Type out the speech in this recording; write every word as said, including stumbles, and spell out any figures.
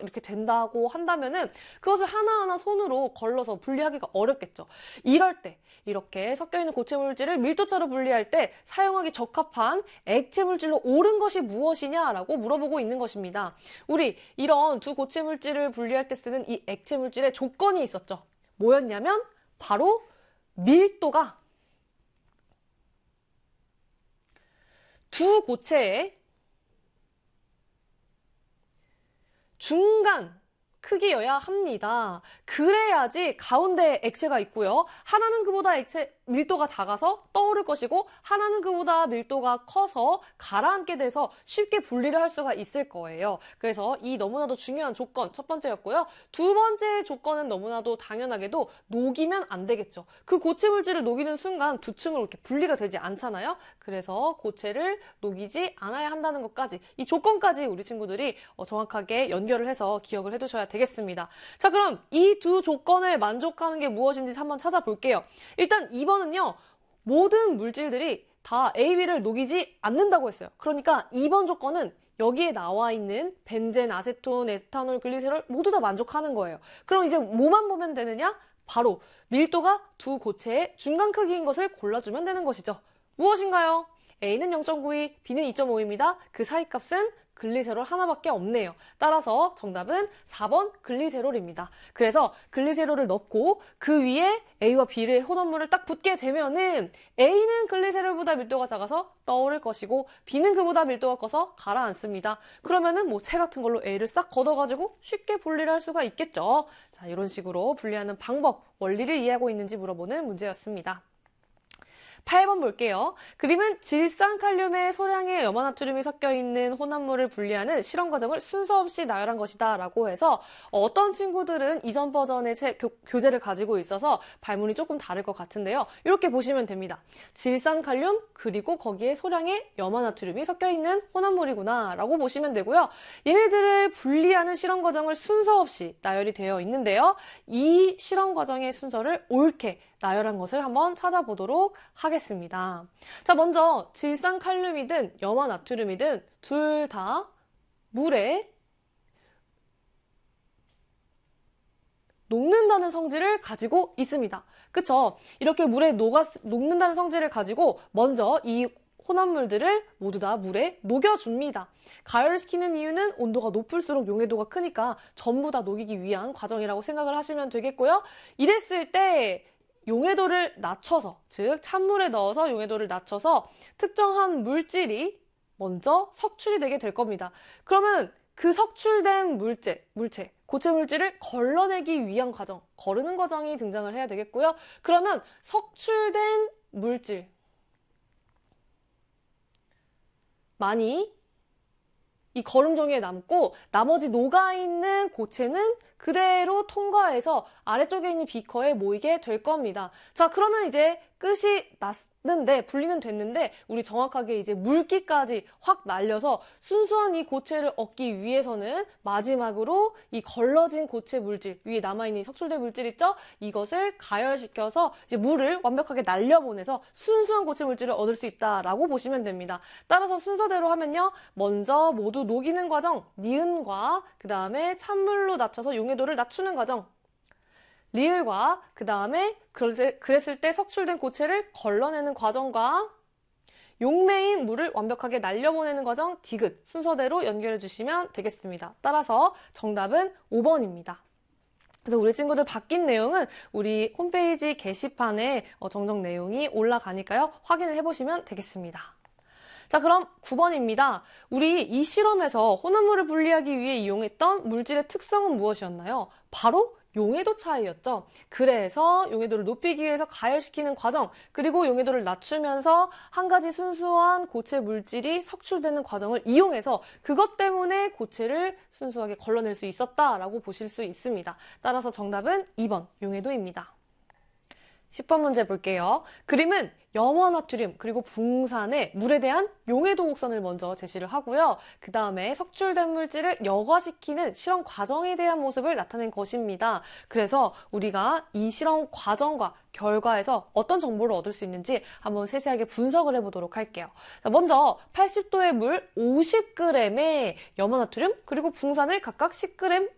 이렇게 된다고 한다면은 그것을 하나하나 손으로 걸러서 분리하기가 어렵겠죠. 이럴 때 이렇게 섞여있는 고체 물질을 밀도차로 분리할 때 사용하기 적합한 액체 물질로 옳은 것이 무엇이냐라고 물어보고 있는 것입니다. 우리 이런 두 고체 물질을 분리할 때 쓰는 이 액체 물질의 조건이 있었죠. 뭐였냐면 바로 밀도가 두 고체의 중간 크기여야 합니다. 그래야지 가운데에 액체가 있고요. 하나는 그보다 액체 밀도가 작아서 떠오를 것이고 하나는 그보다 밀도가 커서 가라앉게 돼서 쉽게 분리를 할 수가 있을 거예요. 그래서 이 너무나도 중요한 조건 첫 번째였고요. 두 번째 조건은 너무나도 당연하게도 녹이면 안 되겠죠. 그 고체 물질을 녹이는 순간 두 층으로 이렇게 분리가 되지 않잖아요. 그래서 고체를 녹이지 않아야 한다는 것까지 이 조건까지 우리 친구들이 정확하게 연결을 해서 기억을 해두셔야 되겠습니다. 자, 그럼 이 두 조건을 만족하는 게 무엇인지 한번 찾아볼게요. 일단 이 번은요. 모든 물질들이 다 에이, 비를 녹이지 않는다고 했어요. 그러니까 이 번 조건은 여기에 나와 있는 벤젠, 아세톤, 에탄올, 글리세롤 모두 다 만족하는 거예요. 그럼 이제 뭐만 보면 되느냐? 바로 밀도가 두 고체의 중간 크기인 것을 골라주면 되는 것이죠. 무엇인가요? A는 영 점 구이, B는 이 점 오입니다. 그 사이 값은 글리세롤 하나밖에 없네요. 따라서 정답은 사 번 글리세롤입니다. 그래서 글리세롤을 넣고 그 위에 A와 B의 혼합물을 딱 붓게 되면은 A는 글리세롤보다 밀도가 작아서 떠오를 것이고 B는 그보다 밀도가 커서 가라앉습니다. 그러면은 뭐 체 같은 걸로 A를 싹 걷어가지고 쉽게 분리를 할 수가 있겠죠. 자, 이런 식으로 분리하는 방법, 원리를 이해하고 있는지 물어보는 문제였습니다. 팔 번 볼게요. 그림은 질산칼륨에 소량의 염화나트륨이 섞여있는 혼합물을 분리하는 실험 과정을 순서 없이 나열한 것이다 라고 해서 어떤 친구들은 이전 버전의 체, 교, 교재를 가지고 있어서 발문이 조금 다를 것 같은데요. 이렇게 보시면 됩니다. 질산칼륨 그리고 거기에 소량의 염화나트륨이 섞여있는 혼합물이구나 라고 보시면 되고요. 얘네들을 분리하는 실험 과정을 순서 없이 나열이 되어 있는데요. 이 실험 과정의 순서를 옳게 나열한 것을 한번 찾아보도록 하겠습니다. 자, 먼저 질산칼륨이든 염화나트륨이든 둘 다 물에 녹는다는 성질을 가지고 있습니다. 그쵸? 이렇게 물에 녹아, 녹는다는 성질을 가지고 먼저 이 혼합물들을 모두 다 물에 녹여줍니다. 가열시키는 이유는 온도가 높을수록 용해도가 크니까 전부 다 녹이기 위한 과정이라고 생각을 하시면 되겠고요. 이랬을 때 용해도를 낮춰서, 즉 찬물에 넣어서 용해도를 낮춰서 특정한 물질이 먼저 석출이 되게 될 겁니다. 그러면 그 석출된 물체, 물체, 고체 물질을 걸러내기 위한 과정, 거르는 과정이 등장을 해야 되겠고요. 그러면 석출된 물질 많이 이 거름 종이에 남고 나머지 녹아있는 고체는 그대로 통과해서 아래쪽에 있는 비커에 모이게 될 겁니다. 자, 그러면 이제 끝이 났는데, 분리는 됐는데 우리 정확하게 이제 물기까지 확 날려서 순수한 이 고체를 얻기 위해서는 마지막으로 이 걸러진 고체 물질, 위에 남아있는 석출된 물질 있죠? 이것을 가열시켜서 이제 물을 완벽하게 날려보내서 순수한 고체 물질을 얻을 수 있다라고 보시면 됩니다. 따라서 순서대로 하면요. 먼저 모두 녹이는 과정, 니은과 그 다음에 찬물로 낮춰서 용해도를 낮추는 과정, 리을과 그 다음에 그랬을 때 석출된 고체를 걸러내는 과정과 용매인 물을 완벽하게 날려보내는 과정, 디귿 순서대로 연결해 주시면 되겠습니다. 따라서 정답은 오 번입니다. 그래서 우리 친구들 바뀐 내용은 우리 홈페이지 게시판에 정정 내용이 올라가니까요. 확인을 해보시면 되겠습니다. 자, 그럼 구 번입니다. 우리 이 실험에서 혼합물을 분리하기 위해 이용했던 물질의 특성은 무엇이었나요? 바로 용해도 차이였죠. 그래서 용해도를 높이기 위해서 가열시키는 과정, 그리고 용해도를 낮추면서 한 가지 순수한 고체 물질이 석출되는 과정을 이용해서 그것 때문에 고체를 순수하게 걸러낼 수 있었다라고 보실 수 있습니다. 따라서 정답은 이 번 용해도입니다. 십 번 문제 볼게요. 그림은 염화나트륨 그리고 붕산의 물에 대한 용해도 곡선을 먼저 제시를 하고요. 그 다음에 석출된 물질을 여과시키는 실험 과정에 대한 모습을 나타낸 것입니다. 그래서 우리가 이 실험 과정과 결과에서 어떤 정보를 얻을 수 있는지 한번 세세하게 분석을 해보도록 할게요. 자, 먼저 팔십 도의 물 오십 그램에 염화나트륨 그리고 붕산을 각각 십 그램